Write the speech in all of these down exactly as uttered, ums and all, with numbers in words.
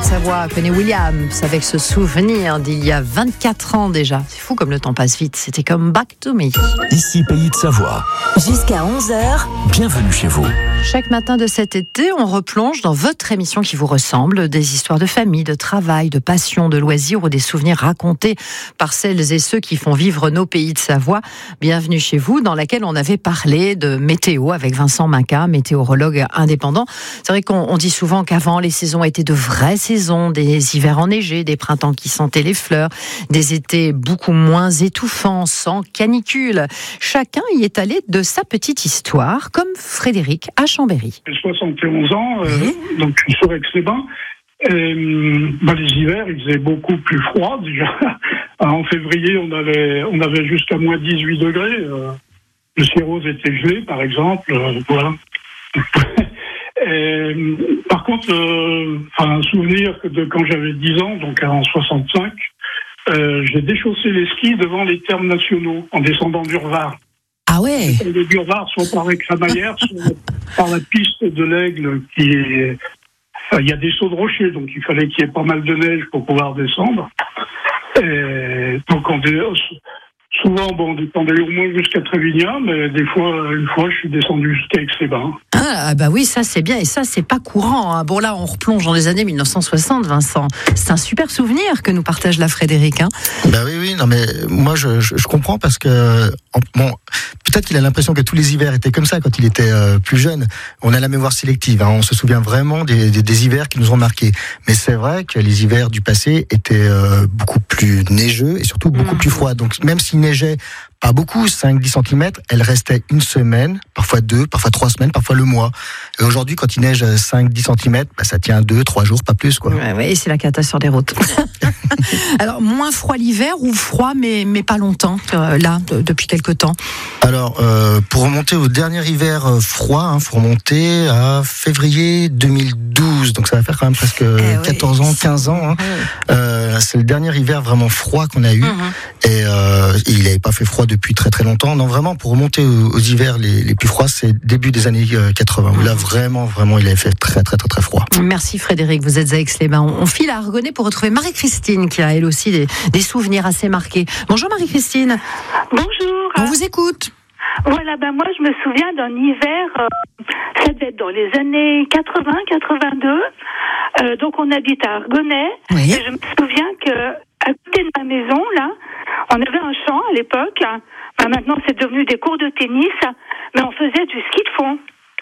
de Savoie connaît Williams avec ce souvenir d'il y a vingt-quatre ans déjà. C'est fou comme le temps passe vite, c'était comme Back to Me. Ici Pays de Savoie. Jusqu'à onze heures. Bienvenue chez vous. Chaque matin de cet été, on replonge dans votre émission qui vous ressemble, des histoires de famille, de travail, de passion, de loisirs ou des souvenirs racontés par celles et ceux qui font vivre nos Pays de Savoie. Bienvenue chez vous, dans laquelle on avait parlé de météo avec Vincent Minca, météorologue indépendant. C'est vrai qu'on on dit souvent qu'avant, les saisons étaient de vraies saisons, des hivers enneigés, des printemps qui sentaient les fleurs, des étés beaucoup moins étouffants, sans canicule. Chacun y est allé de sa petite histoire, comme Frédéric à Chambéry. J'ai soixante et onze ans, euh, mmh. donc je suis sur Aix-les-Bains. Et, bah, les hivers, il faisait beaucoup plus froid déjà. En février, on avait, on avait jusqu'à moins dix-huit degrés. Euh, le cirrhose était gelé, par exemple. Euh, voilà. Et, par contre, euh, un souvenir de quand j'avais dix ans, donc en soixante-cinq, euh, j'ai déchaussé les skis devant les termes nationaux en descendant du Revard. Ah ouais. Les Burvards sont par Récramaillère, sont par la piste de l'Aigle qui est... Enfin, il y a des sauts de rochers, donc il fallait qu'il y ait pas mal de neige pour pouvoir descendre. Et donc on dé... souvent, bon, on descendait au moins jusqu'à Trévignan, mais des fois, une fois, je suis descendu jusqu'à Aix-les-Bains. Ah bah oui, ça c'est bien, et ça c'est pas courant, hein. Bon là, on replonge dans les années mille neuf cent soixante, Vincent. C'est un super souvenir que nous partage la Frédéric. Hein. Bah oui, oui, non mais moi je, je, je comprends parce que bon, peut-être qu'il a l'impression que tous les hivers étaient comme ça quand il était euh, plus jeune. On a la mémoire sélective, hein. On se souvient vraiment des, des, des hivers qui nous ont marqués. Mais c'est vrai que les hivers du passé étaient euh, beaucoup plus neigeux et surtout beaucoup mmh. plus froids. Donc même s'il neigeait pas beaucoup, cinq à dix centimètres, elle restait une semaine, parfois deux, parfois trois semaines, parfois le mois. Et aujourd'hui, quand il neige cinq à dix centimètres, bah, ça tient deux, trois jours, pas plus, quoi. Ouais, ouais, et c'est la cata sur les routes. Alors, moins froid l'hiver ou froid, mais, mais pas longtemps, euh, là, de, depuis quelque temps? Alors, euh, pour remonter au dernier hiver euh, froid, il hein, faut remonter à février deux mille douze. Donc, ça va faire quand même presque eh quatorze ouais, ans, quinze ans. Hein. Euh, c'est le dernier hiver vraiment froid qu'on a eu. Mm-hmm. Et euh, il n'avait pas fait froid depuis très très longtemps. Non, vraiment, pour remonter aux, aux hivers les, les plus froids, c'est début des années quatre-vingts. Où là, vraiment, vraiment, il avait fait très très très très froid. Merci Frédéric, vous êtes à Aix-les-Bains. On file à Argonay pour retrouver Marie-Christine, qui a elle aussi des, des souvenirs assez marqués. Bonjour Marie-Christine. Bonjour. On vous écoute. Voilà, ben moi je me souviens d'un hiver, euh, ça devait être dans les années quatre-vingts quatre-vingt-deux. Euh, donc on habite à Argonay. Oui. Et je me souviens que à côté de ma maison, là, on avait un champ à l'époque. Ben, maintenant c'est devenu des cours de tennis, mais on faisait du ski de fond.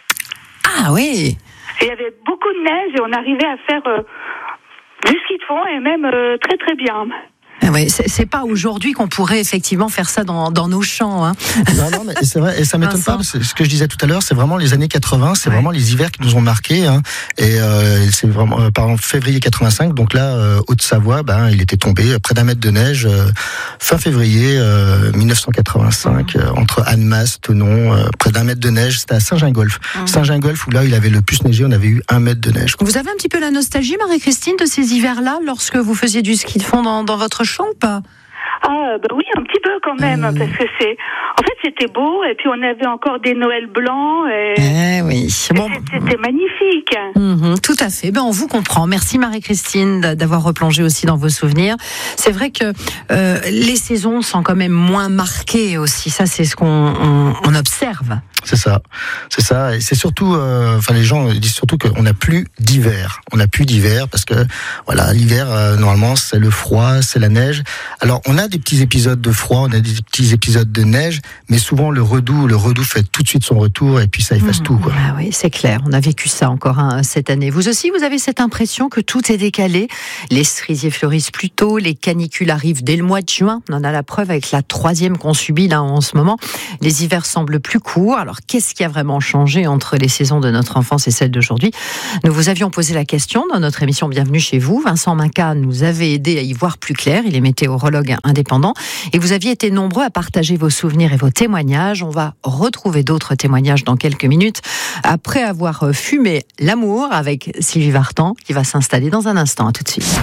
Ah oui. Et il y avait beaucoup de neige et on arrivait à faire euh, du ski de fond et même euh, très très bien. Ah ouais, c'est, c'est pas aujourd'hui qu'on pourrait effectivement faire ça dans, dans nos champs. Hein. Non, non, mais c'est vrai, et ça m'étonne Vincent. Pas, parce que ce que je disais tout à l'heure, c'est vraiment les années quatre-vingts, c'est ouais. vraiment les hivers qui nous ont marqués. Hein, et euh, c'est vraiment, euh, par exemple, février quatre-vingt-cinq, donc là, euh, Haute-Savoie, ben, il était tombé près d'un mètre de neige euh, fin février euh, mille neuf cent quatre-vingt-cinq, mmh. euh, entre Annemasse, Thonon, euh, près d'un mètre de neige, c'était à Saint-Gingolf. Mmh. Saint-Gingolf, où là, il avait le plus neigé, on avait eu un mètre de neige. Vous avez un petit peu la nostalgie, Marie-Christine, de ces hivers-là, lorsque vous faisiez du ski de fond dans, dans votre champ ou pas? Ah, bah oui, un petit peu quand même, mmh. parce que c'est... En fait, c'était beau, et puis on avait encore des Noëls blancs, et... Eh oui. et bon. C'était magnifique. Mmh, tout à fait. Ben, on vous comprend. Merci Marie-Christine d'avoir replongé aussi dans vos souvenirs. C'est vrai que euh, les saisons sont quand même moins marquées aussi. Ça, c'est ce qu'on on, on observe. C'est ça, c'est ça. Et c'est surtout, euh, enfin les gens disent surtout qu'on n'a plus d'hiver. On n'a plus d'hiver parce que voilà, l'hiver euh, normalement c'est le froid, c'est la neige. Alors on a des petits épisodes de froid, on a des petits épisodes de neige, mais souvent le redoux, le redoux fait tout de suite son retour et puis ça efface mmh, tout. Quoi. Ah oui, c'est clair. On a vécu ça encore hein, cette année. Vous aussi, vous avez cette impression que tout est décalé. Les cerisiers fleurissent plus tôt, les canicules arrivent dès le mois de juin. On en a la preuve avec la troisième qu'on subit là en ce moment. Les hivers semblent plus courts. Alors qu'est-ce qui a vraiment changé entre les saisons de notre enfance et celles d'aujourd'hui? Nous vous avions posé la question dans notre émission Bienvenue chez vous. Vincent Minca nous avait aidé à y voir plus clair. Il est météorologue indépendant. Et vous aviez été nombreux à partager vos souvenirs et vos témoignages. On va retrouver d'autres témoignages dans quelques minutes après avoir fumé l'amour avec Sylvie Vartan qui va s'installer dans un instant. À tout de suite.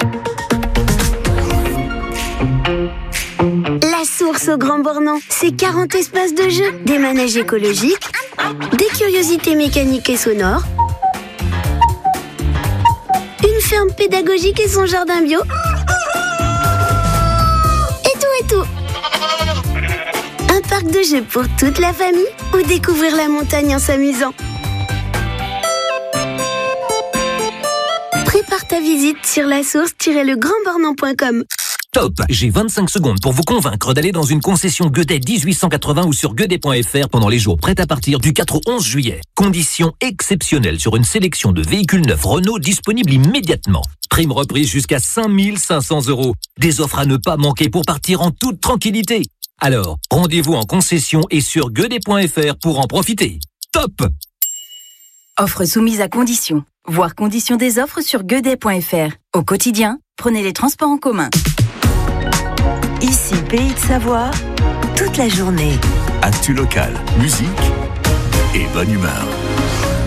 La source au Grand Bornand, c'est quarante espaces de jeu, des manèges écologiques, des curiosités mécaniques et sonores, une ferme pédagogique et son jardin bio. Et tout et tout. Un parc de jeux pour toute la famille ou découvrir la montagne en s'amusant. Prépare ta visite sur la source tiret le grand bornand point com. Top, j'ai vingt-cinq secondes pour vous convaincre d'aller dans une concession Godet dix-huit cent quatre-vingts ou sur godet point f r pendant les jours prêts à partir du quatre au onze juillet. Conditions exceptionnelles sur une sélection de véhicules neufs Renault disponibles immédiatement. Prime reprise jusqu'à cinq mille cinq cents euros. Des offres à ne pas manquer pour partir en toute tranquillité. Alors, rendez-vous en concession et sur godet point f r pour en profiter. Top! Offre soumise à conditions. Voir conditions des offres sur godet point f r. Au quotidien, prenez les transports en commun. Ici, Pays de Savoie, toute la journée. Actu local, musique et bonne humeur.